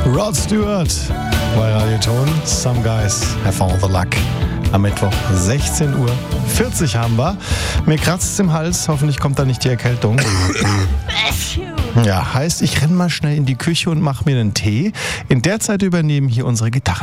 Rod Stewart bei Radio Ton. Some guys have all the luck. Am Mittwoch 16:40 Uhr haben wir. Mir kratzt es im Hals, hoffentlich kommt da nicht die Erkältung. Ja, heißt, ich renne mal schnell in die Küche und mache mir einen Tee. In der Zeit übernehmen hier unsere Gitarren.